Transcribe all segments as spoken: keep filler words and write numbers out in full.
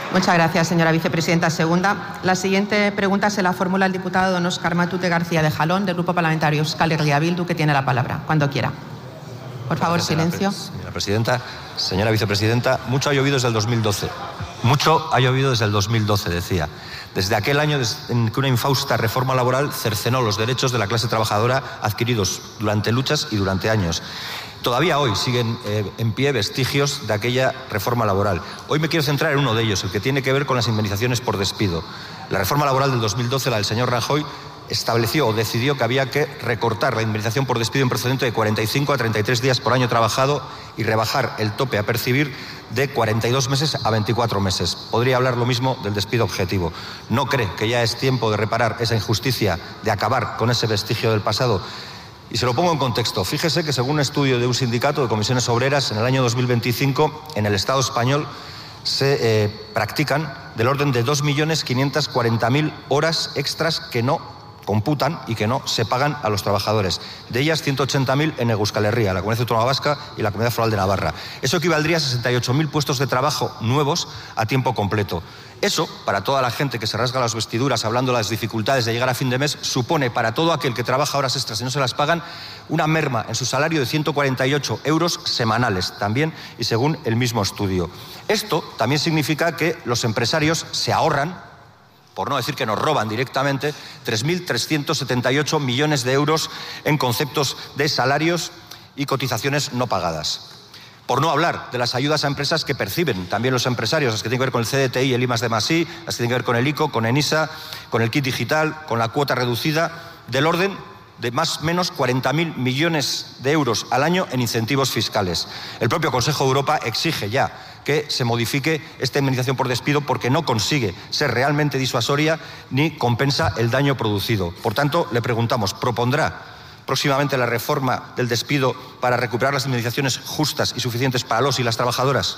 Muchas gracias, señora vicepresidenta segunda. La siguiente pregunta se la formula el diputado don Óscar Matute García de Jalón, del Grupo Parlamentario Euskal Herria Bildu, que tiene la palabra. Cuando quiera. Por favor, Gracias, silencio. Señora presidenta, señora vicepresidenta, mucho ha llovido desde el dos mil doce. Mucho ha llovido desde el dos mil doce, decía. Desde aquel año en que una infausta reforma laboral cercenó los derechos de la clase trabajadora adquiridos durante luchas y durante años. Todavía hoy siguen eh, en pie vestigios de aquella reforma laboral. Hoy me quiero centrar en uno de ellos, el que tiene que ver con las indemnizaciones por despido. La reforma laboral del dos mil doce, la del señor Rajoy, estableció o decidió que había que recortar la indemnización por despido en procedente de cuarenta y cinco a treinta y tres días por año trabajado y rebajar el tope a percibir de cuarenta y dos meses a veinticuatro meses. Podría hablar lo mismo del despido objetivo. ¿No cree que ya es tiempo de reparar esa injusticia, de acabar con ese vestigio del pasado? Y se lo pongo en contexto. Fíjese que según un estudio de un sindicato de comisiones obreras, en el año dos mil veinticinco, en el Estado español, se eh, practican del orden de dos millones quinientas cuarenta mil horas extras que no computan y que no se pagan a los trabajadores. De ellas, ciento ochenta mil en Euskal Herria, la Comunidad Autónoma Vasca y la Comunidad Foral de Navarra. Eso equivaldría a sesenta y ocho mil puestos de trabajo nuevos a tiempo completo. Eso, para toda la gente que se rasga las vestiduras hablando de las dificultades de llegar a fin de mes, supone para todo aquel que trabaja horas extras y no se las pagan una merma en su salario de ciento cuarenta y ocho euros semanales, también y según el mismo estudio. Esto también significa que los empresarios se ahorran, por no decir que nos roban directamente, tres mil trescientos setenta y ocho millones de euros en conceptos de salarios y cotizaciones no pagadas. Por no hablar de las ayudas a empresas que perciben también los empresarios, las que tienen que ver con el C D T I, el I más D más I, las que tienen que ver con el ICO, con ENISA, con el kit digital, con la cuota reducida, del orden de más o menos cuarenta mil millones de euros al año en incentivos fiscales. El propio Consejo de Europa exige ya que se modifique esta indemnización por despido porque no consigue ser realmente disuasoria ni compensa el daño producido. Por tanto, le preguntamos, ¿propondrá próximamente la reforma del despido para recuperar las indemnizaciones justas y suficientes para los y las trabajadoras?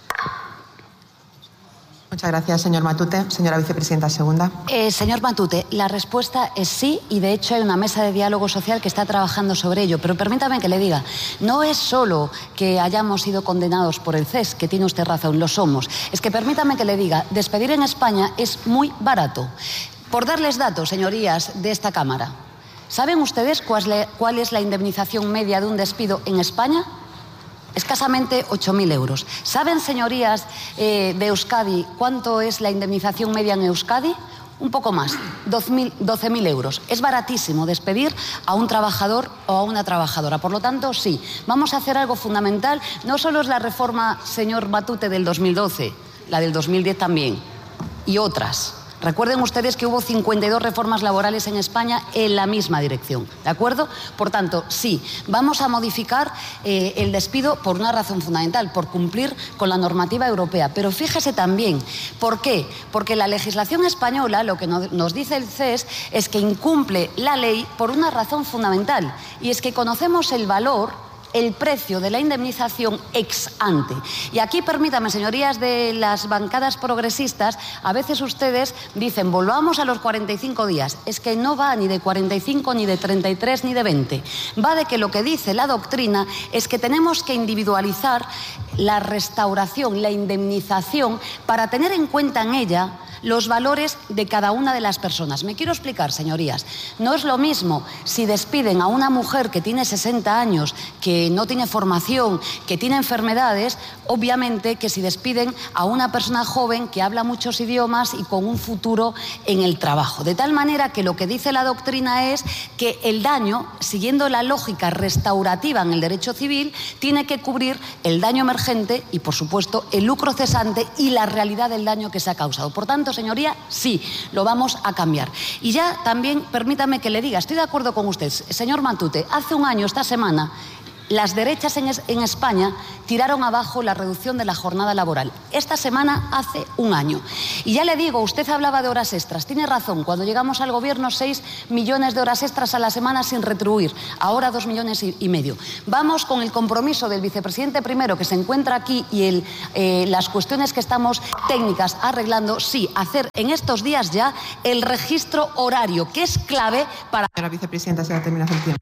Muchas gracias, señor Matute. Señora vicepresidenta segunda. Eh, señor Matute, la respuesta es sí y de hecho hay una mesa de diálogo social que está trabajando sobre ello. Pero permítame que le diga, no es solo que hayamos sido condenados por el C E S, que tiene usted razón, lo somos. Es que permítame que le diga, despedir en España es muy barato. Por darles datos, señorías de esta Cámara, ¿saben ustedes cuál es la indemnización media de un despido en España? Escasamente ocho mil euros. ¿Saben, señorías eh, de Euskadi, cuánto es la indemnización media en Euskadi? Un poco más, doce mil euros. Es baratísimo despedir a un trabajador o a una trabajadora. Por lo tanto, sí, vamos a hacer algo fundamental. No solo es la reforma, señor Matute, del dos mil doce, la del dos mil diez también, y otras. Recuerden ustedes que hubo cincuenta y dos reformas laborales en España en la misma dirección, ¿de acuerdo? Por tanto, sí, vamos a modificar eh, el despido por una razón fundamental, por cumplir con la normativa europea. Pero fíjese también, ¿por qué? Porque la legislación española, lo que nos dice el C E S, es que incumple la ley por una razón fundamental, y es que conocemos el valor, el precio de la indemnización ex ante. Y aquí, permítame, señorías de las bancadas progresistas, a veces ustedes dicen, volvamos a los cuarenta y cinco días. Es que no va ni de cuarenta y cinco, ni de treinta y tres, ni de veinte. Va de que lo que dice la doctrina es que tenemos que individualizar la restauración, la indemnización, para tener en cuenta en ella los valores de cada una de las personas. Me quiero explicar, señorías. No es lo mismo si despiden a una mujer que tiene sesenta años, que no tiene formación, que tiene enfermedades, obviamente, que si despiden a una persona joven que habla muchos idiomas y con un futuro en el trabajo. De tal manera que lo que dice la doctrina es que el daño, siguiendo la lógica restaurativa en el derecho civil, tiene que cubrir el daño emergente y, por supuesto, el lucro cesante y la realidad del daño que se ha causado. Por tanto, señoría, sí, lo vamos a cambiar. Y ya también, permítame que le diga, estoy de acuerdo con usted, señor Matute, hace un año, esta semana, las derechas en, es, en España tiraron abajo la reducción de la jornada laboral. Esta semana hace un año. Y ya le digo, usted hablaba de horas extras. Tiene razón, cuando llegamos al gobierno, seis millones de horas extras a la semana sin retribuir. Ahora dos millones y, y medio. Vamos con el compromiso del vicepresidente primero, que se encuentra aquí, y el, eh, las cuestiones que estamos técnicas arreglando, sí, hacer en estos días ya el registro horario, que es clave para... Señora vicepresidenta, se ha terminado el tiempo.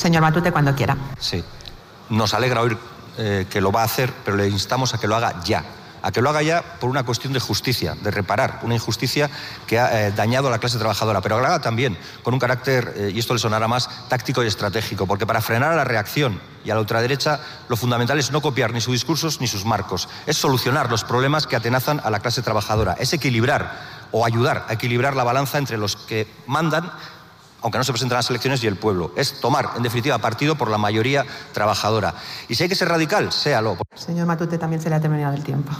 Señor Matute, cuando quiera. Sí. Nos alegra oír eh, que lo va a hacer, pero le instamos a que lo haga ya. A que lo haga ya por una cuestión de justicia, de reparar una injusticia que ha eh, dañado a la clase trabajadora, pero que lo haga también con un carácter, eh, y esto le sonará más, táctico y estratégico, porque para frenar a la reacción y a la ultraderecha lo fundamental es no copiar ni sus discursos ni sus marcos, es solucionar los problemas que atenazan a la clase trabajadora, es equilibrar o ayudar a equilibrar la balanza entre los que mandan, aunque no se presenten las elecciones, y el pueblo. Es tomar, en definitiva, partido por la mayoría trabajadora. Y si hay que ser radical, séalo. Señor Matute, también se le ha terminado el tiempo.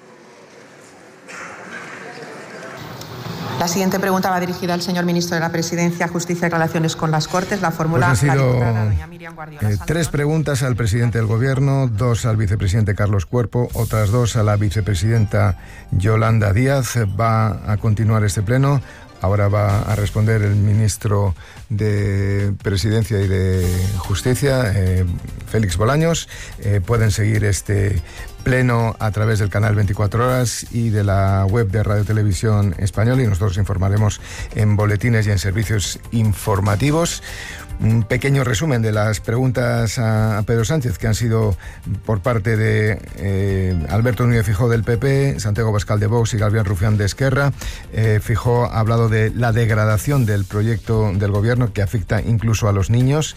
La siguiente pregunta va dirigida al señor ministro de la Presidencia, Justicia y Relaciones con las Cortes. La fórmula pues han sido, la diputada doña Miriam Guardiola. Eh, tres preguntas al presidente del Gobierno, dos al vicepresidente Carlos Cuerpo, otras dos a la vicepresidenta Yolanda Díaz. Va a continuar este pleno. Ahora va a responder el ministro de Presidencia y de Justicia, eh, Félix Bolaños. Eh, pueden seguir este pleno a través del canal veinticuatro horas y de la web de Radio Televisión Española, y nosotros informaremos en boletines y en servicios informativos. Un pequeño resumen de las preguntas a Pedro Sánchez, que han sido por parte de eh, Alberto Núñez Feijóo del P P, Santiago Abascal de Vox y Gabriel Rufián de Esquerra. Eh, Feijóo ha hablado de la degradación del proyecto del Gobierno, que afecta incluso a los niños.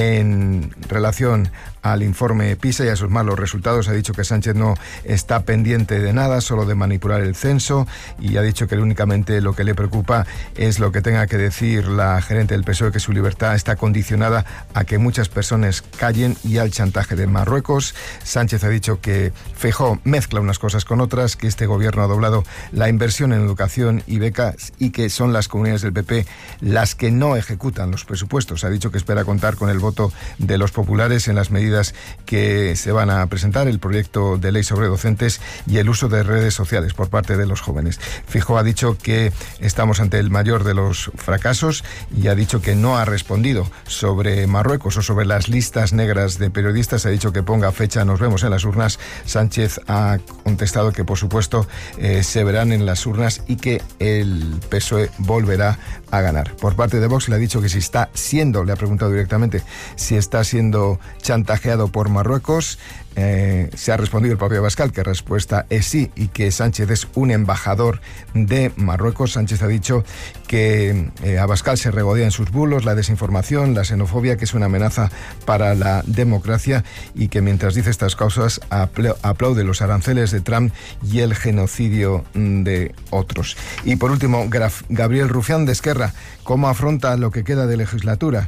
En relación al informe PISA y a sus malos resultados, ha dicho que Sánchez no está pendiente de nada, solo de manipular el censo, y ha dicho que únicamente lo que le preocupa es lo que tenga que decir la gerente del P S O E, que su libertad está condicionada a que muchas personas callen y al chantaje de Marruecos. Sánchez ha dicho que Feijóo mezcla unas cosas con otras, que este gobierno ha doblado la inversión en educación y becas y que son las comunidades del P P las que no ejecutan los presupuestos. Ha dicho que espera contar con el voto de los populares en las medidas que se van a presentar, el proyecto de ley sobre docentes y el uso de redes sociales por parte de los jóvenes. Feijóo ha dicho que estamos ante el mayor de los fracasos y ha dicho que no ha respondido sobre Marruecos o sobre las listas negras de periodistas. Ha dicho que ponga fecha, nos vemos en las urnas. Sánchez ha contestado que por supuesto eh, se verán en las urnas y que el P S O E volverá a ganar. Por parte de Vox le ha dicho que si está siendo, le ha preguntado directamente si está siendo chantajeado por Marruecos. Eh, se ha respondido el propio Abascal que la respuesta es sí y que Sánchez es un embajador de Marruecos. Sánchez ha dicho que eh, Abascal se regodea en sus bulos, la desinformación, la xenofobia, que es una amenaza para la democracia, y que mientras dice estas cosas apl- aplaude los aranceles de Trump y el genocidio de otros. Y por último, Graf- Gabriel Rufián de Esquerra, ¿cómo afronta lo que queda de legislatura?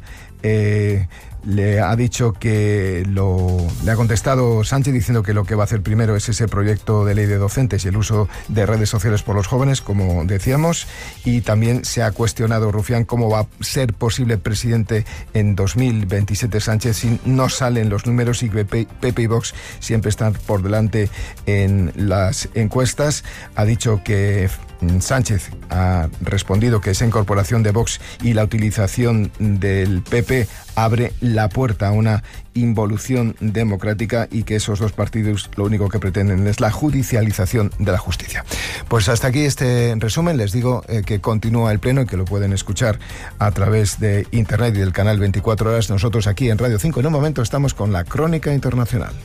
Eh, le ha dicho que lo le ha contestado Sánchez diciendo que lo que va a hacer primero es ese proyecto de ley de docentes y el uso de redes sociales por los jóvenes, como decíamos, y también se ha cuestionado Rufián cómo va a ser posible presidente en dos mil veintisiete Sánchez si no salen los números y que P P y Vox siempre están por delante en las encuestas. Ha dicho que Sánchez ha respondido que esa incorporación de Vox y la utilización del P P abre la puerta a una involución democrática y que esos dos partidos lo único que pretenden es la judicialización de la justicia. Pues hasta aquí este resumen. Les digo eh, que continúa el pleno y que lo pueden escuchar a través de internet y del canal veinticuatro horas. Nosotros aquí en Radio cinco en un momento estamos con la Crónica Internacional.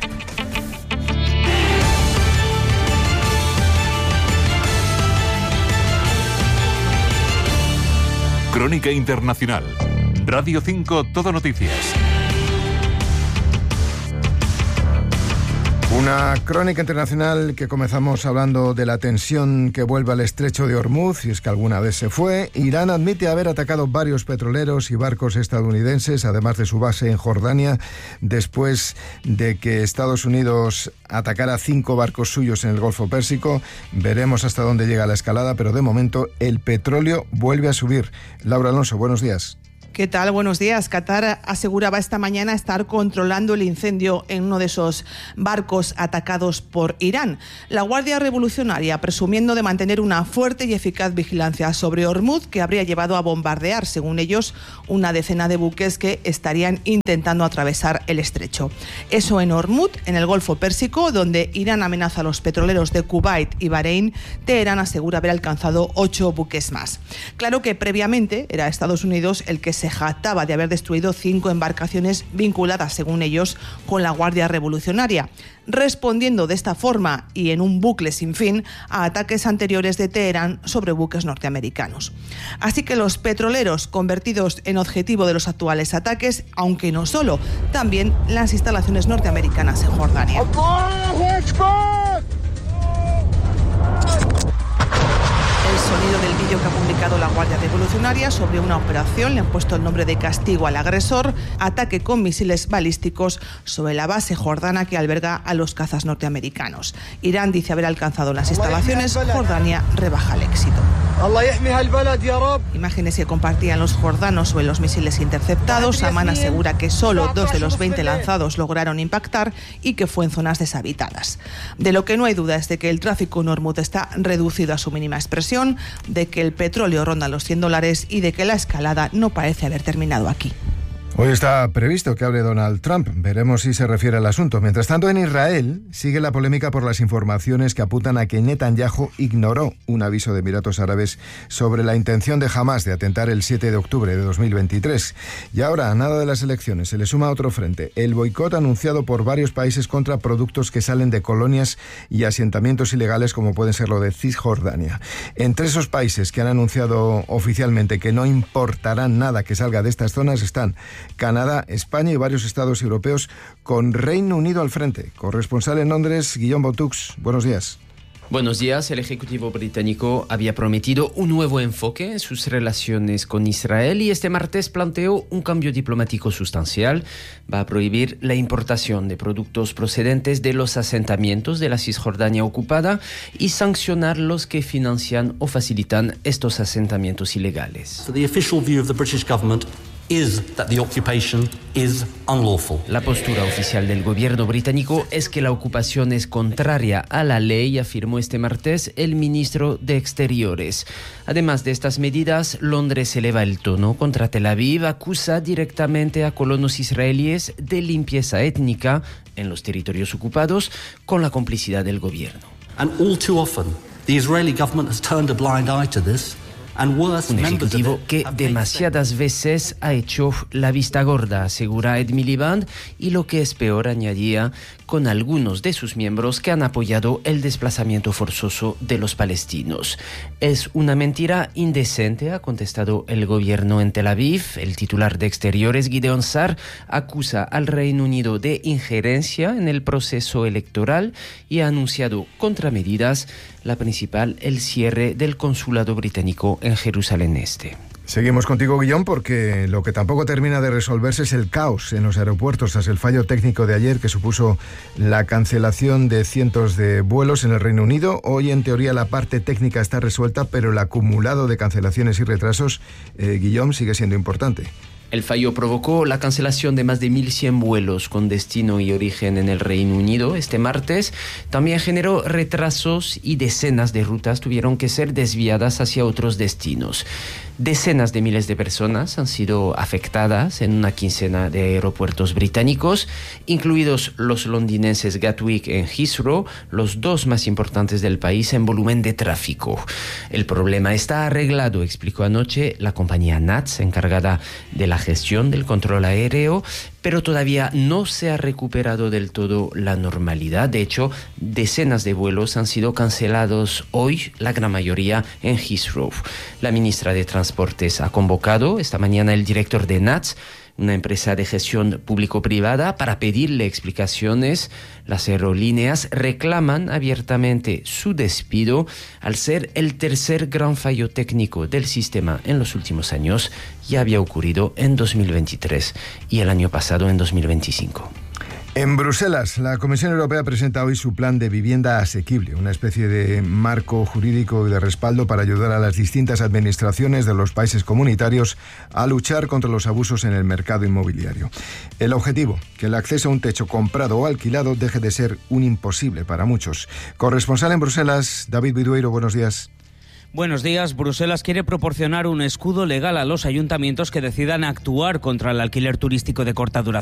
Crónica Internacional. Radio cinco, Todo Noticias. Una crónica internacional que comenzamos hablando de la tensión que vuelve al estrecho de Hormuz, y es que alguna vez se fue. Irán admite haber atacado varios petroleros y barcos estadounidenses, además de su base en Jordania, después de que Estados Unidos atacara cinco barcos suyos en el Golfo Pérsico. Veremos hasta dónde llega la escalada, pero de momento el petróleo vuelve a subir. Laura Alonso, buenos días. ¿Qué tal? Buenos días. Qatar aseguraba esta mañana estar controlando el incendio en uno de esos barcos atacados por Irán. La Guardia Revolucionaria presumiendo de mantener una fuerte y eficaz vigilancia sobre Hormuz, que habría llevado a bombardear, según ellos, una decena de buques que estarían intentando atravesar el estrecho. Eso en Hormuz, en el Golfo Pérsico, donde Irán amenaza a los petroleros de Kuwait y Bahrein. Teherán asegura haber alcanzado ocho buques más. Claro que previamente era Estados Unidos el que se se jactaba de haber destruido cinco embarcaciones vinculadas, según ellos, con la Guardia Revolucionaria, respondiendo de esta forma y en un bucle sin fin a ataques anteriores de Teherán sobre buques norteamericanos. Así que los petroleros convertidos en objetivo de los actuales ataques, aunque no solo, también las instalaciones norteamericanas en Jordania. El sonido del vídeo que ha publicado la Guardia Revolucionaria sobre una operación, le han puesto el nombre de castigo al agresor, ataque con misiles balísticos sobre la base jordana que alberga a los cazas norteamericanos. Irán dice haber alcanzado las instalaciones, Jordania rebaja el éxito. Imágenes que compartían los jordanos sobre los misiles interceptados. Amán asegura que solo dos de los veinte lanzados lograron impactar y que fue en zonas deshabitadas. De lo que no hay duda es de que el tráfico en Hormuz está reducido a su mínima expresión, de que el petróleo ronda los cien dólares y de que la escalada no parece haber terminado aquí. Hoy está previsto que hable Donald Trump. Veremos si se refiere al asunto. Mientras tanto, en Israel sigue la polémica por las informaciones que apuntan a que Netanyahu ignoró un aviso de Emiratos Árabes sobre la intención de Hamás de atentar el siete de octubre de dos mil veintitrés. Y ahora, a nada de las elecciones, se le suma otro frente: el boicot anunciado por varios países contra productos que salen de colonias y asentamientos ilegales, como pueden ser lo de Cisjordania. Entre esos países que han anunciado oficialmente que no importarán nada que salga de estas zonas están Canadá, España y varios estados europeos, con Reino Unido al frente. Corresponsal en Londres, Guillaume Boutux. Buenos días. Buenos días. El Ejecutivo británico había prometido un nuevo enfoque en sus relaciones con Israel y este martes planteó un cambio diplomático sustancial. Va a prohibir la importación de productos procedentes de los asentamientos de la Cisjordania ocupada y sancionar los que financian o facilitan estos asentamientos ilegales. So the official view of the British government is that the occupation is unlawful. La postura oficial del gobierno británico es que la ocupación es contraria a la ley, afirmó este martes el ministro de Exteriores. Además de estas medidas, Londres eleva el tono contra Tel Aviv, acusa directamente a colonos israelíes de limpieza étnica en los territorios ocupados con la complicidad del gobierno. And all too often, the Israeli government has turned a blind eye to this. Un ejecutivo que demasiadas veces ha hecho la vista gorda, asegura Ed Miliband, y lo que es peor, añadía, con algunos de sus miembros que han apoyado el desplazamiento forzoso de los palestinos. Es una mentira indecente, ha contestado el gobierno en Tel Aviv. El titular de Exteriores, Gideon Sa'ar, acusa al Reino Unido de injerencia en el proceso electoral y ha anunciado contramedidas, la principal, el cierre del consulado británico en Jerusalén Este. Seguimos contigo, Guillón, porque lo que tampoco termina de resolverse es el caos en los aeropuertos tras el fallo técnico de ayer que supuso la cancelación de cientos de vuelos en el Reino Unido. Hoy, en teoría, la parte técnica está resuelta, pero el acumulado de cancelaciones y retrasos, eh, Guillón, sigue siendo importante. El fallo provocó la cancelación de más de mil cien vuelos con destino y origen en el Reino Unido este martes. También generó retrasos y decenas de rutas tuvieron que ser desviadas hacia otros destinos. Decenas de miles de personas han sido afectadas en una quincena de aeropuertos británicos, incluidos los londinenses Gatwick y Heathrow, los dos más importantes del país en volumen de tráfico. El problema está arreglado, explicó anoche la compañía N A T S, encargada de la gestión del control aéreo, pero todavía no se ha recuperado del todo la normalidad. De hecho, decenas de vuelos han sido cancelados hoy, la gran mayoría en Heathrow. La ministra de Transportes ha convocado esta mañana el director de N A T S, una empresa de gestión público-privada, para pedirle explicaciones. Las aerolíneas reclaman abiertamente su despido al ser el tercer gran fallo técnico del sistema en los últimos años. Ya había ocurrido en dos mil veintitrés y el año pasado en dos mil veinticinco. En Bruselas, la Comisión Europea presenta hoy su plan de vivienda asequible, una especie de marco jurídico y de respaldo para ayudar a las distintas administraciones de los países comunitarios a luchar contra los abusos en el mercado inmobiliario. El objetivo, que el acceso a un techo comprado o alquilado deje de ser un imposible para muchos. Corresponsal en Bruselas, David Vidueiro, buenos días. Buenos días. Bruselas quiere proporcionar un escudo legal a los ayuntamientos que decidan actuar contra el alquiler turístico de corta duración.